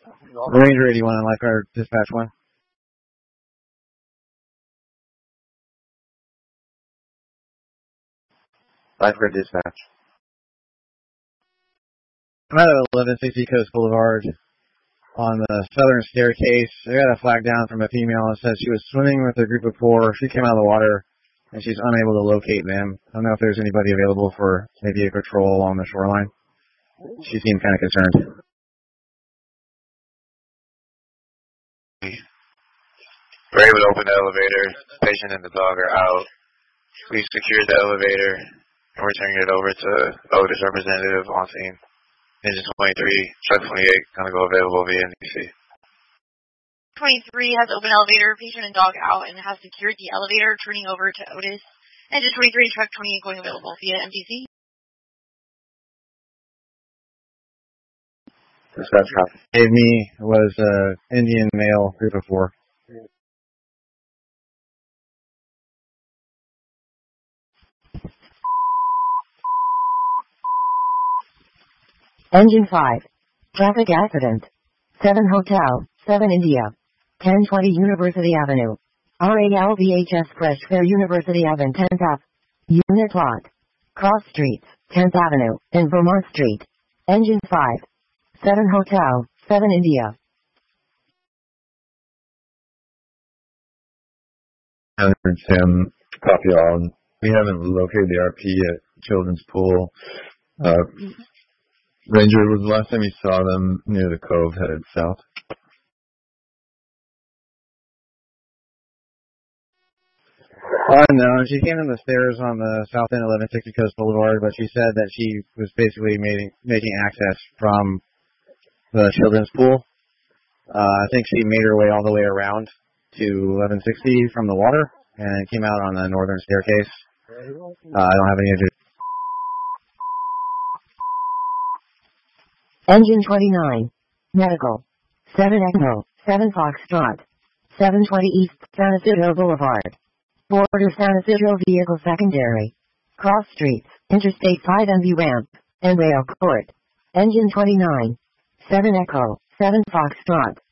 Ranger 81 on Lifeguard Dispatch 1. 5 dispatch. I'm at 1160 Coast Boulevard on the southern staircase. I got a flag down from a female that says she was swimming with a group of 4. She came out of the water and she's unable to locate them. I don't know if there's anybody available for maybe a patrol along the shoreline. She seemed kind of concerned. We're able to open the elevator. The patient and the dog are out. We secured the elevator and we're turning it over to Otis representative on scene. Engine 23, truck 28, going to go available via NBC. 23 has open elevator, patient and dog out, and has secured the elevator, turning over to Otis. Engine 23, truck 28 going available via MDC. Dispatch copy. Gave me was Indian male group of 4. Engine 5. Traffic accident. 7 Hotel, 7 India. 1020 University Avenue. RALVHS Fresh Fair University Avenue 10th Ave. Unit lot. Cross Streets, 10th Avenue, and Vermont Street. Engine 5. 7 Hotel, 7 India. Sam, copy all. We haven't located the RP at Children's Pool. Ranger, was the last time you saw them near the cove headed south? No, she came in the stairs on the south end of 1160 Coast Boulevard, but she said that she was basically making access from the children's pool. I think she made her way all the way around to 1160 from the water and came out on the northern staircase. I don't have any of it. Engine 29. Medical. 7 Echo, 7 Foxtrot. 720 East San Isidro Boulevard. Border San Isidro Vehicle Secondary. Cross Streets, Interstate 5 MV Ramp, and Rail Court. Engine 29. 7 Echo, 7 Foxtrot.